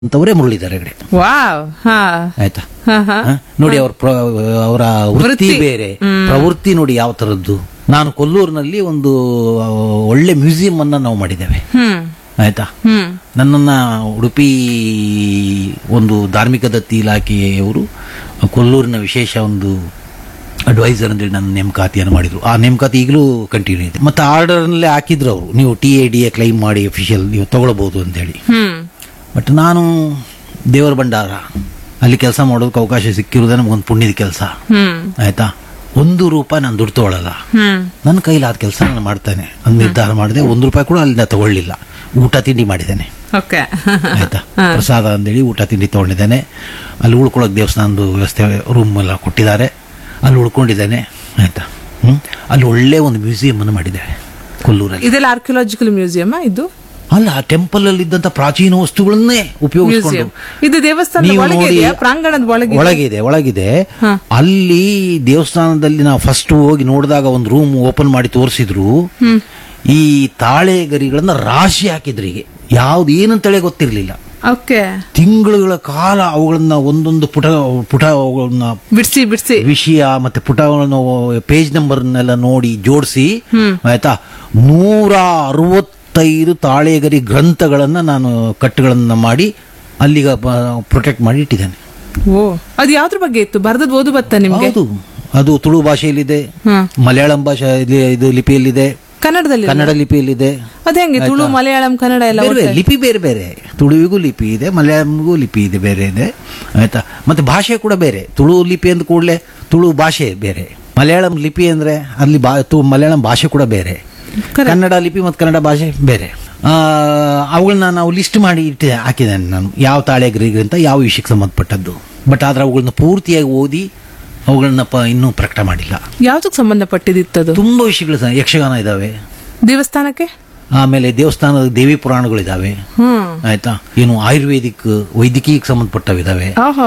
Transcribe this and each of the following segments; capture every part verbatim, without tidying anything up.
ಅಂತವರೇ Muralidhar Hegde. Wow. ಹಾ ಆಯ್ತಾ? ಹಾ ಹಾ ಹ? ನೋಡಿ ಅವ್ರ ಅವರ ವೃತ್ತಿ ಬೇರೆ, ಪ್ರವೃತ್ತಿ ನೋಡಿ ಯಾವ ತರದ್ದು. ನಾನು ಕೊಲ್ಲೂರಿನಲ್ಲಿ ಒಂದು ಆ, ಒಳ್ಳೆ ಮ್ಯೂಸಿಯಂ ಅನ್ನ ನಾವು ಮಾಡಿದ್ದೇವೆ. ಹ್ಮ್ ಆಯ್ತಾ? ಹ್ಮ್ ನನ್ನನ್ನ ಉಡುಪಿ ಒಂದು ಧಾರ್ಮಿಕ ದತ್ತಿ ಇಲಾಖೆಯವರು ಕೊಲ್ಲೂರಿನ ವಿಶೇಷ ಒಂದು ಅಡ್ವೈಸರ್ ಅಂತೇಳಿ ನನ್ನ ನೇಮಕಾತಿಯನ್ನು ಮಾಡಿದ್ರು. ಆ ನೇಮಕಾತಿ ಈಗಲೂ ಕಂಟಿನ್ಯೂ ಇದೆ. ಮತ್ತೆ ಆರ್ಡರ್ ನಲ್ಲೇ ಹಾಕಿದ್ರು ಅವರು, ನೀವು T A D A claim ಮಾಡಿ ಅಫಿಷಿಯಲ್ ನೀವು ತಗೊಳ್ಬಹುದು ಅಂತೇಳಿ. ಹ್ಮ್ ಬಟ್ ನಾನು ದೇವರ ಭಂಡಾರ ಅಲ್ಲಿ ಕೆಲಸ ಮಾಡೋದಕ್ಕೆ ಅವಕಾಶ ಸಿಕ್ಕಿರೋದೇ ನಮಗೊಂದು ಪುಣ್ಯದ ಕೆಲಸ. ಹ್ಮ್ ಆಯ್ತಾ? ಒಂದು ರೂಪಾಯಿ ನಾನು ದುಡ್ಡು ತಗೊಳ್ಳಲ್ಲ, ಹ್ಮ್ ನನ್ನ ಕೈಲಾದ ಕೆಲಸ ನಾನು ಮಾಡ್ತೇನೆ ಅಂತ ನಿರ್ಧಾರ ಮಾಡಿದೆ. ಒಂದು ರೂಪಾಯಿ ಕೂಡ ಅಲ್ಲಿಂದ ತಗೊಳ್ಳಿಲ್ಲ. ಊಟ ತಿಂಡಿ ಮಾಡಿದ್ದೇನೆ. ಓಕೆ. ಆಯ್ತಾ? ಪ್ರಸಾದ ಅಂತೇಳಿ ಊಟ ತಿಂಡಿ ತಗೊಂಡಿದ್ದೇನೆ. ಅಲ್ಲಿ ಉಳ್ಕೊಳ್ಳೋಕೆ ದೇವಸ್ಥಾನದ ವ್ಯವಸ್ಥೆ ರೂಮ್ ಎಲ್ಲ ಕೊಟ್ಟಿದ್ದಾರೆ, ಅಲ್ಲಿ ಉಳ್ಕೊಂಡಿದ್ದೇನೆ. ಆಯ್ತಾ? ಹ್ಮ್ ಅಲ್ಲಿ ಒಳ್ಳೆ ಒಂದು ಮ್ಯೂಸಿಯಂ ಅನ್ನು ಮಾಡಿದ್ದೇವೆ ಕೊಲ್ಲೂರಲ್ಲಿ. ಇದೆಲ್ಲ ಆರ್ಕಿಯಾಲಜಿಕಲ್ ಮ್ಯೂಸಿಯಂ ಇದು? ಅಲ್ಲ, ಟೆಂಪಲ್ ಅಲ್ಲಿ ಇದ್ದಂತ ಪ್ರಾಚೀನ ವಸ್ತುಗಳನ್ನೇ ಉಪಯೋಗಿಸಿಕೊಂಡು. ಮ್ಯೂಸಿಯಂ ಇದು ದೇವಸ್ಥಾನದ ನೀವು ಒಳಗೆ ನೋಡಿ, ಇದೆಯಾ? ಪ್ರಾಂಗಣದ ಒಳಗೆ ಇದೆಯಾ? ಒಳಗಿದೆ ಒಳಗಿದೆ. ಹಾ. ಅಲ್ಲಿ ದೇವಸ್ಥಾನದಲ್ಲಿ ನಾವು ಫಸ್ಟ್ ಹೋಗಿ ನೋಡಿದಾಗ ಒಂದು ರೂಮ್ ಓಪನ್ ಮಾಡಿ ತೋರಿಸಿದ್ರು. ಹ್ಮ್ ಈ ತಾಳೆ ಗರಿಗಳನ್ನ ರಾಶಿ ಹಾಕಿದ್ರು. ಹೀಗೆ ಯಾವ್ದು ಏನಂತೇಳಿ ಗೊತ್ತಿರ್ಲಿಲ್ಲ. ಓಕೆ. ತಿಂಗಳುಗಳ ಕಾಲ ಅವುಗಳನ್ನ ಒಂದೊಂದು ಪುಟ ಪುಟ ಅವುಗಳನ್ನ ಬಿಡ್ಸಿ ಬಿಡ್ಸಿ ವಿಷಯ ಮತ್ತೆ ಪುಟಗಳನ್ನು ಪೇಜ್ ನಂಬರ್ನೆಲ್ಲ ನೋಡಿ ಜೋಡಿಸಿ, ಹ್ಮ್. ಆಯ್ತಾ, ನೂರ ಅರವತ್ತೈದು ತಾಳೆಗರಿ ಗ್ರಂಥಗಳನ್ನ ನಾನು ಕಟ್ಟುಗಳನ್ನ ಮಾಡಿ ಅಲ್ಲಿಗ ಪ್ರೊಟೆಕ್ಟ್ ಮಾಡಿ ಇಟ್ಟಿದ್ದೇನೆ. ಓ, ಅದು ಯಾವ್ದ್ರ ಬಗ್ಗೆ ಇತ್ತು? ಬರ್ದದ್ ಓದು ಬತ್ತ ನಿಮ್ಗೆ? ಹೌದು, ಅದು ತುಳು ಭಾಷೆಯಲ್ಲಿದೆ, ಹ್ಮ್. ಮಲಯಾಳಂ ಭಾಷೆ ಇದು ಲಿಪಿಯಲ್ಲಿದೆ, ಕನ್ನಡದಲ್ಲಿ ಕನ್ನಡ ಲಿಪಿಯಲ್ಲಿದೆ. ಅದ ಹೆಂಗೆ? ತುಳು, ಮಲಯಾಳಂ, ಕನ್ನಡ ಎಲ್ಲ ಬೇರೆ ಬೇರೆ ಲಿಪಿ ಬೇರೆ ಬೇರೆ. ತುಳುವಿಗೂ ಲಿಪಿ ಇದೆ, ಮಲಯಾಳಂಗೂ ಲಿಪಿ ಇದೆ, ಬೇರೆ ಇದೆ. ಆಯ್ತಾ? ಮತ್ತೆ ಭಾಷೆ ಕೂಡ ಬೇರೆ. ತುಳು ಲಿಪಿ ಅಂದ ಕೂಡಲೇ ತುಳು ಭಾಷೆ ಬೇರೆ, ಮಲಯಾಳಂ ಲಿಪಿ ಅಂದ್ರೆ ಅಲ್ಲಿ ಬಾ ತು- ಮಲಯಾಳಂ ಭಾಷೆ ಕೂಡ ಬೇರೆ, ಕನ್ನಡ ಲಿಪಿ ಮತ್ತು ಕನ್ನಡ ಭಾಷೆ ಬೇರೆ. ಆ, ಅವುಗಳನ್ನ ನಾವು ಲಿಸ್ಟ್ ಮಾಡಿ ಇಟ್ಟು ಹಾಕಿದ್ದೇನೆ ನಾನು, ಯಾವ ತಾಳೆಗರಿಗೆ ಅಂತ ಯಾವ ವಿಷಯಕ್ಕೆ ಸಂಬಂಧಪಟ್ಟದ್ದು. ಬಟ್ ಆದ್ರೆ ಅವುಗಳನ್ನ ಪೂರ್ತಿಯಾಗಿ ಓದಿ ಅವುಗಳನ್ನ ಪ ಇನ್ನೂ ಪ್ರಕಟ ಮಾಡಿಲ್ಲ. ಯಾವ್ದಕ್ ಸಂಬಂಧಪಟ್ಟಿದಿತ್ತದು? ತುಂಬಾ ವಿಷಯಗಳು ಸಹ. ಯಕ್ಷಗಾನ ಇದಾವೆ ದೇವಸ್ಥಾನಕ್ಕೆ, ಆಮೇಲೆ ದೇವಸ್ಥಾನದ ದೇವಿ ಪುರಾಣಗಳಿದಾವೆ. ಹ್ಮ್. ಆಯ್ತಾ? ಏನು ಆಯುರ್ವೇದಿಕ್ ವೈದ್ಯಕೀಯಕ್ಕೆ ಸಂಬಂಧಪಟ್ಟವಿದ್ದಾವೆ, ಓಹೋ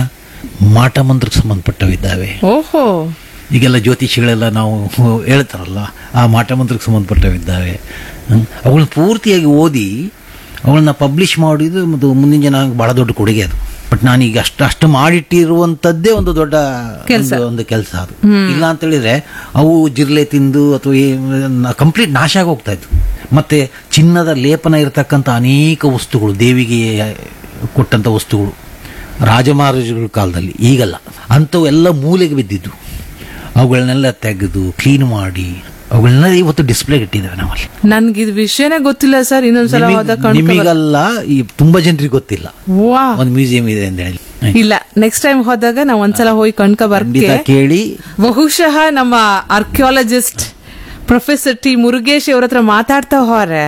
ಮಾಟ ಮಂತ್ರಕ್ಕೆ ಸಂಬಂಧಪಟ್ಟವಿದ್ದಾವೆ. ಓಹೋ ಈಗೆಲ್ಲ ಜ್ಯೋತಿಷಿಗಳೆಲ್ಲ ನಾವು ಹೇಳ್ತಾರಲ್ಲ, ಆ ಮಾಟ ಮಂತ್ರಕ್ಕೆ ಸಂಬಂಧಪಟ್ಟವಿದ್ದಾವೆ. ಹ್ಮ್. ಅವುಗಳನ್ನ ಪೂರ್ತಿಯಾಗಿ ಓದಿ ಅವುಗಳನ್ನ ಪಬ್ಲಿಷ್ ಮಾಡಿದ್ದು ಮತ್ತು ಮುಂದಿನ ಜನ ಬಹಳ ದೊಡ್ಡ ಕೊಡುಗೆ ಅದು. ಬಟ್ ನಾನೀಗ ಅಷ್ಟು ಅಷ್ಟು ಮಾಡಿಟ್ಟಿರುವಂತದ್ದೇ ಒಂದು ದೊಡ್ಡ ಕೆಲ್ಸ. ಒಂದು- ಒಂದು ಕೆಲಸ ಅದು. ಇಲ್ಲ ಅಂತ ಹೇಳಿದ್ರೆ ಅವು ಜಿರ್ಲೆ ತಿಂದು ಅಥವಾ ಕಂಪ್ಲೀಟ್ ನಾಶ ಆಗಿ ಹೋಗ್ತಾ ಇತ್ತು. ಮತ್ತೆ ಚಿನ್ನದ ಲೇಪನ ಇರತಕ್ಕಂಥ ಅನೇಕ ವಸ್ತುಗಳು, ದೇವಿಗೆ ಕೊಟ್ಟಂತ ವಸ್ತುಗಳು ರಾಜಮಹಾರಾಜಗಳ ಕಾಲದಲ್ಲಿ, ಈಗಲ್ಲ, ಅಂಥವು ಎಲ್ಲ ಮೂಲೆಗೆ ಬಿದ್ದಿದ್ದು. ಅವುಗಳನ್ನೆಲ್ಲ ತೆಗೆದು ಕ್ಲೀನ್ ಮಾಡಿ ಅವುಗಳನ್ನ ಇವತ್ತು ಡಿಸ್ಪ್ಲೇಗೆ ಇಟ್ಟಿದ್ದೇವೆ ನಾವಲ್ಲಿ. ನನ್ಗೆ ಇದು ವಿಷಯನೇ ಗೊತ್ತಿಲ್ಲ ಸರ್. ಇನ್ನೊಂದ್ಸಲ ಹೋದಾಗ ನಿಮಗ್- ಕಣ್ಕೊ- ನಿಮಗಲ್ಲ, ಈ ತುಂಬಾ ಜನರಿಗೆ ಗೊತ್ತಿಲ್ಲ ವಾ. ಒಂದು ಮ್ಯೂಸಿಯಂ ಇದೆ ಅಂತ ಹೇಳಿ. ಇಲ್ಲ, ನೆಕ್ಸ್ಟ್ ಟೈಮ್ ಹೋದಾಗ ನಾವು ಒಂದ್ಸಲ ಹೋಗಿ ಕಣ್ಕ ಬರ್ಕೆ. ಖಂಡಿತ ಕೇಳಿ. ಬಹುಶಃ ನಮ್ಮ ಆರ್ಕಿಯಾಲಜಿಸ್ಟ್ ಪ್ರೊಫೆಸರ್ ಟಿ ಮುರುಗೇಶ್ ಅವ್ರ ಹತ್ರ ಮಾತಾಡ್ತಾ ಹೋರೆ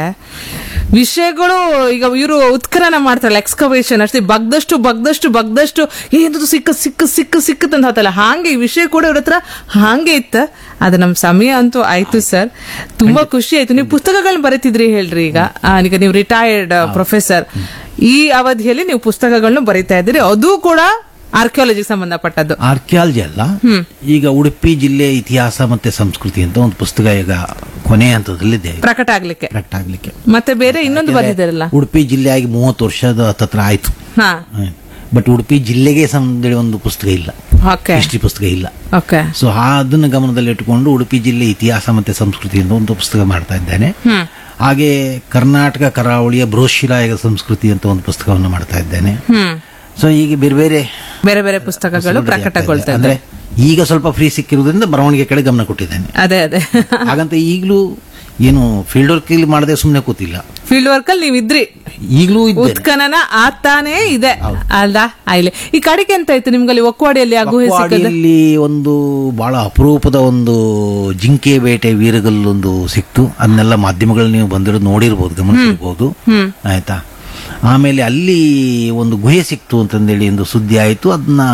ವಿಷಯಗಳು, ಈಗ ಇವರು ಉತ್ಖನನ ಮಾಡ್ತಾರಲ್ಲ, ಎಕ್ಸ್ಕವೇಷನ್, ಅಷ್ಟೇ ಬಗ್ದಷ್ಟು ಬಗ್ದಷ್ಟು ಬಗ್ದಷ್ಟು ಏನದು ಸಿಕ್ಕ ಸಿಕ್ಕ ಸಿಕ್ಕ ಸಿಕ್ಕತ್ ಅಂತ ಹೇಳ್ತಲ್ಲ, ಹಾಗೆ ಈ ವಿಷಯ ಕೂಡ ಇವ್ರ ಹತ್ರ ಹಾಗೆ ಇತ್ತ. ಅದು ನಮ್ ಸಮಯ ಅಂತೂ ಆಯ್ತು ಸರ್. ತುಂಬಾ ಖುಷಿ ಆಯ್ತು. ನೀವು ಪುಸ್ತಕಗಳನ್ನ ಬರೀತಿದ್ರಿ ಹೇಳ್ರಿ. ಈಗ ಆ, ಈಗ ನೀವು ರಿಟೈರ್ಡ್ ಪ್ರೊಫೆಸರ್, ಈ ಅವಧಿಯಲ್ಲಿ ನೀವು ಪುಸ್ತಕಗಳನ್ನ ಬರೀತಾ ಇದ್ದೀರಿ, ಅದು ಕೂಡ ಆರ್ಕಿಯಾಲಜಿಗೆ ಸಂಬಂಧಪಟ್ಟದ್ದು. ಆರ್ಕಿಯಾಲಜಿ ಅಲ್ಲ, ಈಗ ಉಡುಪಿ ಜಿಲ್ಲೆ ಇತಿಹಾಸ ಮತ್ತೆ ಸಂಸ್ಕೃತಿ ಅಂತ ಒಂದು ಪುಸ್ತಕ ಈಗ ಕೊನೆ ಹಂತದಲ್ಲಿದೆ, ಪ್ರಕಟ ಆಗ್ಲಿಕ್ಕೆ. ಕರೆಕ್ಟ್ ಆಗ್ಲಿಕ್ಕೆ. ಮತ್ತೆ ಬೇರೆ ಇನ್ನೊಂದು ಬಂದಿದ್ದಾರಲ್ಲ. ಉಡುಪಿ ಜಿಲ್ಲೆ ಆಗಿ ಮೂವತ್ತು ವರ್ಷದ ಹತ್ತತ್ರ ಆಯ್ತು. ಹಾ, ಬಟ್ ಉಡುಪಿ ಜಿಲ್ಲೆಗೆ ಸಂಬಂಧ ಒಂದು ಪುಸ್ತಕ ಇಲ್ಲ, ಓಕೆ ಹಿಸ್ಟ್ರಿ ಪುಸ್ತಕ ಇಲ್ಲ. ಓಕೆ. ಸೊ ಅದನ್ನು ಗಮನದಲ್ಲಿ ಇಟ್ಟುಕೊಂಡು ಉಡುಪಿ ಜಿಲ್ಲೆ ಇತಿಹಾಸ ಮತ್ತೆ ಸಂಸ್ಕೃತಿ ಅಂತ ಒಂದು ಪುಸ್ತಕ ಮಾಡ್ತಾ ಇದ್ದೇನೆ. ಹ್ಮ್ ಹಾಗೆ ಕರ್ನಾಟಕ ಕರಾವಳಿಯ ಬೃಹಶಿಲಾಯುಗ ಸಂಸ್ಕೃತಿ ಅಂತ ಒಂದು ಪುಸ್ತಕವನ್ನು ಮಾಡ್ತಾ ಇದ್ದೇನೆ. ಹ್ಮ್ ಸೊ ಈಗ ಬೇರೆ ಬೇರೆ ಬೇರೆ ಬೇರೆ ಪುಸ್ತಕಗಳು ಪ್ರಕಟಗೊಳ್ತಾ ಇದೆ. ಅಂದ್ರೆ ಈಗ ಸ್ವಲ್ಪ ಫ್ರೀ ಸಿಕ್ಕಿರೋದ್ರಿಂದ ಬರವಣಿಗೆ ಕಡೆ ಗಮನ ಕೊಟ್ಟಿದ್ದೇನೆ. ಅದೇ ಅದೇ ಹಾಗಂತ ಈಗಲೂ ಏನು ಫೀಲ್ಡ್ ವರ್ಕ್ ಇಲ್ಲಿ ಮಾಡದೆ ಸುಮ್ಮನೆ ಕೂತಿಲ್ಲ. ಫೀಲ್ಡ್ ವರ್ಕ್ ಅಲ್ಲಿ ನೀವು ಇದ್ರಿ, ಈಗಲೂ ಇದ್ದೇನೆ. ಉತ್ಖನನ ಆಗ್ತಾನೆ ಇದೆ ಅಲ್ದಾ? ಆಯ್ಲೆ ಈ ಕಡೆಗೆ ಎಂತ ಆಯ್ತು ನಿಮ್ಗಲ್ಲಿ ಒಕ್ಕವಾಡಿಯಲ್ಲಿ ಆ ಗುಹೆ ಸಿಕ್ಕದ? ಒಕ್ಕವಾಡಿಯಲ್ಲಿ ಒಂದು ಬಹಳ ಅಪರೂಪದ ಒಂದು ಜಿಂಕೆ ಬೇಟೆ ವೀರಗಲ್ಲೊಂದು ಸಿಕ್ತು. ಅದನ್ನೆಲ್ಲ ಮಾಧ್ಯಮಗಳಲ್ಲಿ ನೀವು ಬಂದಿರೋದು ನೋಡಿರ್ಬೋದು, ಗಮನಿಸಿರ್ಬೋದು. ಆಯ್ತಾ? ಆಮೇಲೆ ಅಲ್ಲಿ ಒಂದು ಗುಹೆ ಸಿಕ್ತು ಅಂತಂದೇಳಿ ಒಂದು ಸುದ್ದಿ ಆಯಿತು. ಅದನ್ನ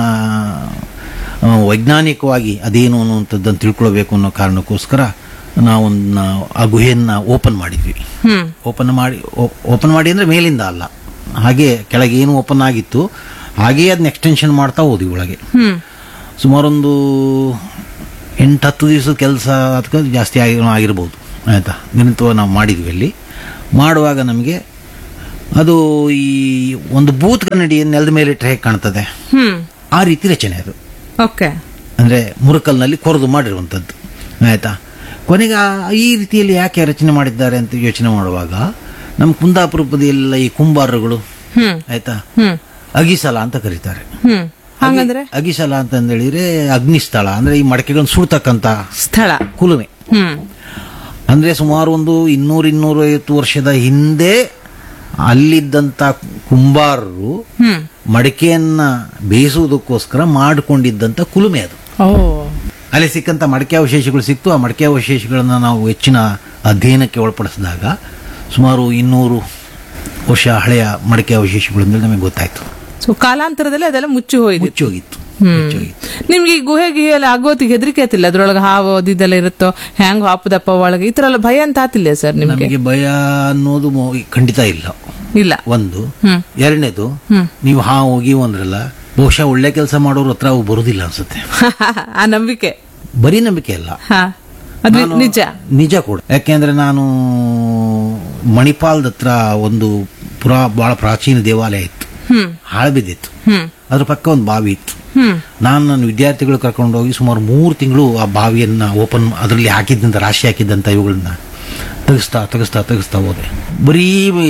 ಆ, ವೈಜ್ಞಾನಿಕವಾಗಿ ಅದೇನು ಅನ್ನುವಂಥದ್ದನ್ನು ತಿಳ್ಕೊಳ್ಬೇಕು ಅನ್ನೋ ಕಾರಣಕ್ಕೋಸ್ಕರ ನಾವೊಂದು ಆ ಗುಹೆಯನ್ನ ಓಪನ್ ಮಾಡಿದ್ವಿ. ಓಪನ್ ಮಾಡಿ ಓಪನ್ ಮಾಡಿ ಅಂದ್ರೆ ಮೇಲಿಂದ ಅಲ್ಲ, ಹಾಗೆ ಕೆಳಗೆ ಏನು ಓಪನ್ ಆಗಿತ್ತು ಹಾಗೆ ಅದನ್ನ ಎಕ್ಸ್ಟೆನ್ಷನ್ ಮಾಡ್ತಾ ಹೋದ್ವಿ ಒಳಗೆ. ಸುಮಾರೊಂದು ಎಂಟು ಹತ್ತು ದಿವಸದ ಕೆಲಸ ಅದಕ್ಕೆ ಜಾಸ್ತಿ ಆಗಿ ಆಗಿರ್ಬೋದು. ಆಯ್ತಾ? ನಿರಂತರವಾಗಿ ನಾವು ಮಾಡಿದ್ವಿ. ಅಲ್ಲಿ ಮಾಡುವಾಗ ನಮಗೆ ಅದು ಈ ಒಂದು ಬೂತ್ ಕನ್ನಡಿ ನೆಲದ ಮೇಲೆ ಇಟ್ಟರೆ ಹೇಗೆ ಕಾಣ್ತದೆ ಹ್ಮ್ ಆ ರೀತಿ ರಚನೆ ಅದು. ಓಕೆ. ಅಂದ್ರೆ ಮುರಕಲ್ನಲ್ಲಿ ಕೊರೆದು ಮಾಡಿರುವಂಥದ್ದು. ಆಯ್ತಾ. ಕೊನೆಗೆ ಆ- ಈ ರೀತಿಯಲ್ಲಿ ಯಾಕೆ ರಚನೆ ಮಾಡಿದ್ದಾರೆ ಅಂತ ಯೋಚನೆ ಮಾಡುವಾಗ ನಮ್ಮ ಕುಂದಾಪುರದ ಎಲ್ಲ ಈ ಕುಂಬಾರರುಗಳು ಹ್ಮ್ ಆಯ್ತಾ ಹ್ಮ್ ಅಗಿಸಲ ಅಂತ ಕರೀತಾರೆ. ಹ್ಮ್ ಹಂಗಂದ್ರೆ ಅಗಿಸಲ ಅಂತ ಹೇಳಿದ್ರೆ ಅಗ್ನಿಸ್ಥಳ, ಅಂದ್ರೆ ಈ ಮಡಕೆಗಳನ್ನು ಸುಡ್ತಕ್ಕಂತ ಸ್ಥಳ. ಕುಲುಮೆ. ಹ್ಮ್ ಅಂದ್ರೆ ಸುಮಾರು ಒಂದು ಇನ್ನೂರ ಇನ್ನೂರೈವತ್ತು ವರ್ಷದ ಹಿಂದೆ ಅಲ್ಲಿದ್ದಂತ ಕುಂಬಾರರು ಹ್ಮ್ ಮಡಿಕೆಯನ್ನ ಬೇಯಿಸುವುದಕ್ಕೋಸ್ಕರ ಮಾಡಿಕೊಂಡಿದ್ದಂತ ಕುಲುಮೆ ಅದು. ಓ ಅಲ್ಲಿ ಸಿಕ್ಕಂತ ಮಡಿಕೆ ಅವಶೇಷಗಳು ಸಿಕ್ತು. ಆ ಮಡಿಕೆ ಅವಶೇಷಗಳನ್ನ ನಾವು ಹೆಚ್ಚಿನ ಅಧ್ಯಯನಕ್ಕೆ ಒಳಪಡಿಸಿದಾಗ ಸುಮಾರು ಇನ್ನೂರು ವರ್ಷ ಹಳೆಯ ಮಡಿಕೆ ಅವಶೇಷಗಳು ಅಂತ ನಮಗೆ ಗೊತ್ತಾಯ್ತು. ಸೊ ಕಾಲಾಂತರದಲ್ಲಿ ಅದೆಲ್ಲ ಮುಚ್ಚಿ ಹೋಯ್ತು. ಮುಚ್ಚೋಗಿತ್ತು ಹ್ಮ್ ಮುಚ್ಚೋಗಿತ್ತು. ನಿಮ್ಗೆ ಈ ಗುಹೆ ಗಿಹೆ ಎಲ್ಲ ಆಗೋತಿಗೆ ಹೆದರಿಕೆ ಆತಿಲ್ಲ? ಅದ್ರೊಳಗೆ ಹಾವು ಅದಿದೆಲ್ಲ ಇರುತ್ತೋ, ಹ್ಯಾಂಗ್ ಹಾಪದಪ್ಪ ಒಳಗೆ ಈ ತರ ಎಲ್ಲ ಭಯ ಅಂತ ಆತಿಲ್ಲ ಸರ್ ನಿಮ್ಗೆ? ನಮಗೆ ಭಯ ಅನ್ನೋದು ಮೊ- ಖಂಡಿತ ಇಲ್ಲ. ಇಲ್ಲ. ಒಂದು. ಹ್ಮ್ ಎರಡನೇದು, ಹ್ಮ್ ನೀವು ಹಾ ಹೋಗಿ ಅಂದ್ರಲ್ಲ, ಬಹುಶಃ ಒಳ್ಳೆ ಕೆಲಸ ಮಾಡೋರು ಹತ್ರ ಅವು ಬರುದಿಲ್ಲ ಅನ್ಸುತ್ತೆ. ಆ ನಂಬಿಕೆ. ಬರೀ ನಂಬಿಕೆ ಅಲ್ಲ, ಹಾ ಅದು ನಾನು- ನಿಜ. ನಿಜ ಕೂಡ. ಯಾಕೆಂದ್ರೆ ನಾನು ಮಣಿಪಾಲ್ದ ಹತ್ರ ಒಂದು ಪುರಾ ಬಹಳ ಪ್ರಾಚೀನ ದೇವಾಲಯ ಇತ್ತು, ಹ್ಮ್ ಹಾಳು ಬಿದ್ದಿತ್ತು. ಹ್ಮ್ ಅದ್ರ ಪಕ್ಕ ಒಂದು ಬಾವಿ ಇತ್ತು. ಹ್ಮ್ ನಾನು ನನ್ನ ವಿದ್ಯಾರ್ಥಿಗಳು ಕರ್ಕೊಂಡು ಹೋಗಿ ಸುಮಾರು ಮೂರು ತಿಂಗಳು ಆ ಬಾವಿಯನ್ನ ಓಪನ್ ಅದರಲ್ಲಿ ಹಾಕಿದ್ದಂತ ರಾಶಿ ಹಾಕಿದ್ದಂತ ಇವುಗಳನ್ನ ತೆಗಿಸ್ತಾ ತೆಗಿಸ್ತಾ ತೆಗಿಸ್ತಾ ಹೋದೆ. ಬರೀ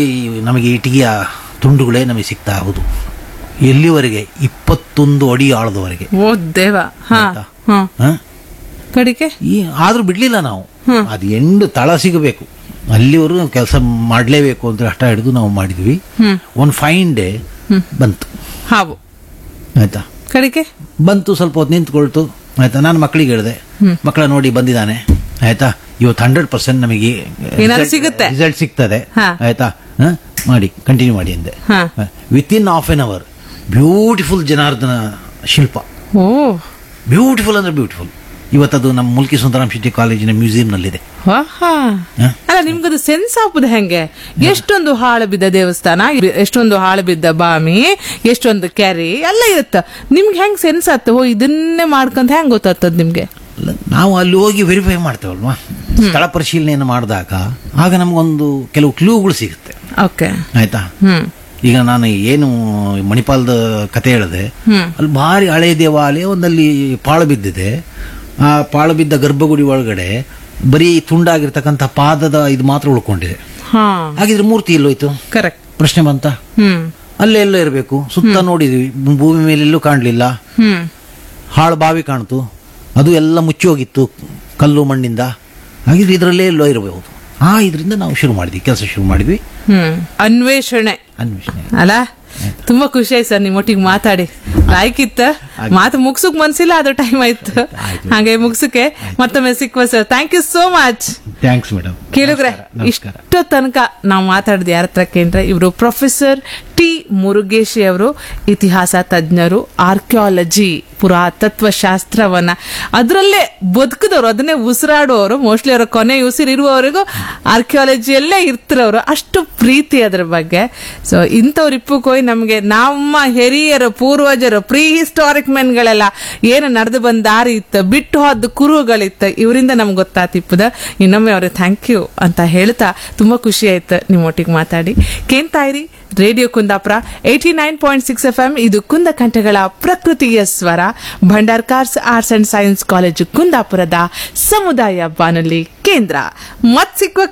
ನಮಗೆ ಇಟ್ಟಿಗೆಯ ತುಂಡುಗಳೇ ನಮಗೆ ಸಿಗ್ತಾ ಹೌದು. ಎಲ್ಲಿವರೆಗೆ? ಇಪ್ಪತ್ತೊಂದು ಅಡಿ ಆಳದವರೆಗೆ. ಓ ದೇವ. ಹಾ ಆಯ್ತಾ? ಹಾ ಹ? ಕಡಿಕೆ ಈ ಆದ್ರೂ ಬಿಡ್ಲಿಲ್ಲ ನಾವು. ಅದು ಎಂಡು ತಳ ಸಿಗಬೇಕು ಅಲ್ಲಿವರೆಗೂ ಕೆಲಸ ಮಾಡಲೇಬೇಕು ಅಂತ ಹಠ ಹಿಡಿದು ನಾವು ಮಾಡಿದ್ವಿ. ಹ್ಮ್ ಒಂದು ಫೈನ್ ಡೇ ಬಂತು. ಹಾವು ಆಯ್ತಾ? ಕಡಿಕೆ ಬಂತು, ಸ್ವಲ್ಪ ಹೊತ್ತು ನಿಂತ್ಕೊಳ್ತು. ಆಯ್ತಾ? ನಾನು ಮಕ್ಕಳಿಗೆ ಹೇಳಿದೆ, ಮಕ್ಕಳ ನೋಡಿ ಬಂದಿದ್ದಾನೆ. ಆಯ್ತಾ? ಇವತ್ತು ಹಂಡ್ರೆಡ್ ಪರ್ಸೆಂಟ್ ನಮಗೆ ಏನಾದ್ರು ಸಿಗುತ್ತೆ. ರಿಸಲ್ಟ್ ಸಿಗ್ತದೆ. ಹಾ. ಆಯ್ತಾ? ಹ? ಮಾಡಿ ಕಂಟಿನ್ಯೂ ಮಾಡಿ ಅಂದೆ. ಹಾ. With in half an hour beautiful Janardhana Shilpa. O beautiful ಅಂದ್ರೆ ಬ್ಯೂಟಿಫುಲ್. ಇವತ್ತದು ನಮ್ಮ ಮುಲ್ಕಿ ಸುಂದರಾಮ್ ಶೆಟ್ಟಿ ಕಾಲೇಜಿನ ಮ್ಯೂಸಿಯಂ ನಲ್ಲಿದೆ. ವಾಹಾ. ಅಲ್ಲ ನಿಮ್ಗದು ಸೆನ್ಸ್ ಆಗುದು ಹೆಂಗೆ? ಎಷ್ಟೊಂದು ಹಾಳು ಬಿದ್ದ ದೇವಸ್ಥಾನ, ಎಷ್ಟೊಂದು ಹಾಳು ಬಿದ್ದ ಬಾಮಿ, ಎಷ್ಟೊಂದು ಕೆರೆ ಎಲ್ಲ ಇರುತ್ತ. ನಿಮ್ಗೆ ಹೆಂಗ್ ಸೆನ್ಸ್ ಆತ? ಓ ಇದನ್ನೇ ಮಾಡ್ಕೊಂತ ಹೆಂಗ್ ಗೊತ್ತಾಗ್ತದ ನಿಮ್ಗೆ? ಅಲ್ಲ, ನಾವು ಅಲ್ಲಿ ಹೋಗಿ ವೆರಿಫೈ ಮಾಡ್ತೇವಲ್ವಾ, ಸ್ಥಳ ಪರಿಶೀಲನೆಯನ್ನು ಮಾಡಿದಾಗ ಆಗ ನಮಗೊಂದು ಕೆಲವು ಕ್ಲೂಗಳು ಸಿಗುತ್ತೆ. ಓಕೆ. ಆಯ್ತಾ? ಹ್ಮ್ ಈಗ ನಾನು ಏನು ಮಣಿಪಾಲದ ಕತೆ ಹೇಳಿದೆ, ಹ್ಮ್ ಅಲ್ಲಿ ಭಾರಿ ಹಳೆ ದೇವಾಲಯ ಒಂದಲ್ಲಿ ಪಾಳು ಬಿದ್ದಿದೆ. ಆ ಪಾಳು ಬಿದ್ದ ಗರ್ಭಗುಡಿ ಒಳಗಡೆ ಬರೀ ತುಂಡಾಗಿರ್ತಕ್ಕಂಥ ಪಾದದ ಇದು ಮಾತ್ರ ಉಳ್ಕೊಂಡಿದೆ. ಹಾ ಹಾಗಿದ್ರೆ ಮೂರ್ತಿ ಎಲ್ಲೋಯ್ತು? ಕರೆಕ್ಟ್ ಪ್ರಶ್ನೆ ಬಂತ. ಹ್ಮ್ ಅಲ್ಲೇ ಎಲ್ಲೋ ಇರಬೇಕು. ಸುತ್ತ ನೋಡಿದ್ವಿ, ಭೂಮಿ ಮೇಲೆ ಎಲ್ಲೂ ಕಾಣಲಿಲ್ಲ. ಹ್ಮ್ ಹಾಳು ಬಾವಿ ಕಾಣ್ತು, ಅದು ಎಲ್ಲ ಮುಚ್ಚಿ ಹೋಗಿತ್ತು ಕಲ್ಲು ಮಣ್ಣಿಂದ. ಹಾಗಿದ್ರೆ ಇದರಲ್ಲೇ ಎಲ್ಲೋ ಇರಬಹುದು. ಆ ಇದರಿಂದ ನಾವು ಶುರು ಮಾಡಿದ್ವಿ, ಕೆಲಸ ಶುರು ಮಾಡಿದ್ವಿ. ಹ್ಮ್ ಅನ್ವೇಷಣೆ ಅನ್ವೇಷಣೆ. ಅಲ್ಲ ತುಂಬಾ ಖುಷಿ ಆಯ್ತು ಸರ್ ನಿಮ್ಮೊಟ್ಟಿಗೆ ಮಾತಾಡಿ. ಲಾಯ್ಕಿತ್ತ ಮಾತು ಮುಗ್ಸಕ್ ಮನ್ಸಿಲ್ಲ, ಅದು ಟೈಮ್ ಆಯ್ತು. ಹಾಗೆ ಮುಗ್ಸಕ್ಕೆ ಮತ್ತೊಮ್ಮೆ ಸಿಕ್ಕುವ sir. Thank you so much. Thanks madam. ಕೇಳಿದ್ರೆ ಇಷ್ಟು ತನಕ ನಾವು ಮಾತಾಡಿದ ಯಾರ ಹತ್ರ ಕೇಂದ್ರ ಇವರು ಪ್ರೊಫೆಸರ್ ಟಿ ಮುರುಗೇಶಿ ಅವರು, ಇತಿಹಾಸ ತಜ್ಞರು, ಆರ್ಕಿಯಾಲಜಿ ಪುರಾತತ್ವ ಶಾಸ್ತ್ರವನ್ನ ಅದರಲ್ಲೇ ಬದುಕಿದವರು, ಅದನ್ನೇ ಉಸಿರಾಡುವವರು. ಮೋಸ್ಟ್ಲಿ ಅವರ ಕೊನೆ ಉಸಿರಿರುವವರೆಗೂ ಆರ್ಕಿಯಾಲಜಿಯಲ್ಲೇ ಇರ್ತಿರೋರು, ಅಷ್ಟು ಪ್ರೀತಿ ಅದರ ಬಗ್ಗೆ. ಸೊ ಇಂಥವ್ರು ಇಪ್ಪುಕೋಯ್ ನಮಗೆ ನಮ್ಮ ಹಿರಿಯರು, ಪೂರ್ವಜರು, ಪ್ರೀ ಹಿಸ್ಟಾರಿಕ್ ಮೆನ್ಗಳೆಲ್ಲ ಏನು ನಡೆದು ಬಂದ ದಾರಿ ಇತ್ತು, ಬಿಟ್ಟು ಹೋದ ಕುರುಗಳಿತ್ತು, ಇವರಿಂದ ನಮ್ಗೆ ಗೊತ್ತಾತಿಪ್ಪದ. ಇನ್ನೊಮ್ಮೆ ಅವ್ರಿಗೆ ಥ್ಯಾಂಕ್ ಯು ಅಂತ ಹೇಳ್ತಾ ತುಂಬಾ ಖುಷಿ ಆಯ್ತು ನಿಮ್ಮೊಟ್ಟಿಗೆ ಮಾತಾಡಿ. ಕೇಂತಾಯಿರಿ radio Kundapura eighty nine point six F M. ಇದು ಕುಂದ ಕಂಠಗಳ ಪ್ರಕೃತಿಯ ಸ್ವರ. Bhandarkars arts and science college ಕುಂದಾಪುರದ ಸಮುದಾಯ ಬಾನುಲಿ ಕೇಂದ್ರ. ಮತ್ ಸಿಕ್ವಕ.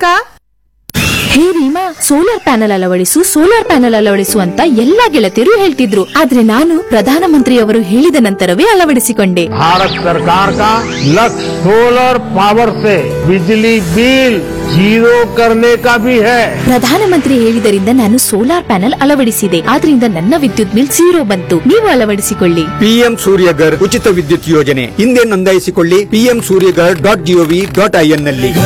ಹೇ Reema, solar panel ಅಳವಡಿಸು solar panel ಅಳವಡಿಸು ಅಂತ ಎಲ್ಲಾ ಗೆಳತಿಯರು ಹೇಳ್ತಿದ್ರು. ಆದ್ರೆ ನಾನು ಪ್ರಧಾನಮಂತ್ರಿಯವರು ಹೇಳಿದ ನಂತರವೇ ಅಳವಡಿಸಿಕೊಂಡೆ. भारत सरकार का लक्ष्य सोलर पावर से बिजली बिल जीरो करने का भी है. ಪ್ರಧಾನಮಂತ್ರಿ ಹೇಳಿದರಿಂದ ನಾನು ಸೋಲಾರ್ ಪ್ಯಾನೆಲ್ ಅಳವಡಿಸಿದೆ. ಆದ್ರಿಂದ ನನ್ನ ವಿದ್ಯುತ್ ಬಿಲ್ ಝೀರೋ ಬಂತು. ನೀವು ಅಳವಡಿಸಿಕೊಳ್ಳಿ. ಪಿಎಂ ಸೂರ್ಯಗರ್ ಉಚಿತ ವಿದ್ಯುತ್ ಯೋಜನೆ ಹಿಂದೆ ನೋಂದಾಯಿಸಿಕೊಳ್ಳಿ. PM Surya Ghar dot gov dot IN ನಲ್ಲಿ.